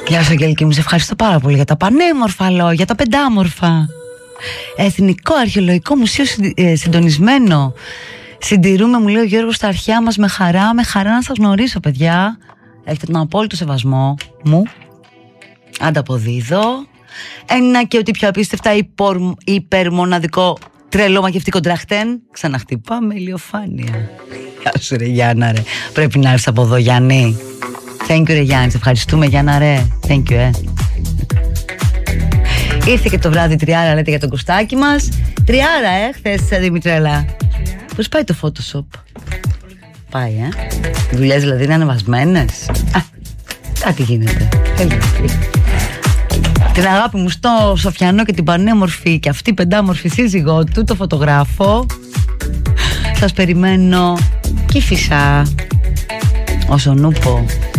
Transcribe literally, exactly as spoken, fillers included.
Γεια σου Αγγελική μου, σε ευχαριστώ πάρα πολύ για τα πανέμορφα λόγια, τα πεντάμορφα. Εθνικό Αρχαιολογικό Μουσείο συντονισμένο. Συντηρούμε, μου λέει ο Γιώργος, τα αρχαία μας με χαρά. Με χαρά να σας γνωρίσω, παιδιά. Έχετε τον απόλυτο σεβασμό μου. Ανταποδίδω. Ένα και ότι πιο απίστευτα υπορ, υπερμοναδικό τρελό μαγευτικό τραχτέν. Ξαναχτυπάμε ηλιοφάνεια. Γεια σου ρε Γιάννα ρε. Πρέπει να έρθεις από εδώ Γιάννη. Thank you ρε Γιάννη, σε ευχαριστούμε Γιάννα ρε. Thank you ε. Ήρθε και το βράδυ τριάρα λέτε για τον Κωστάκη μας. Τριάρα ε, χθες Δημητρέλα. Πώς πάει το Photoshop? Πάει ε. Οι δουλειές δηλαδή είναι ανεβασμένες. Α, κάτι γίνεται. Τέλεια. Την αγάπη μου στο Σοφιανό και την πανέμορφη και αυτή πεντάμορφη σύζυγό του, το φωτογράφο. Σας περιμένω Κηφισά, Όσον Ούπο.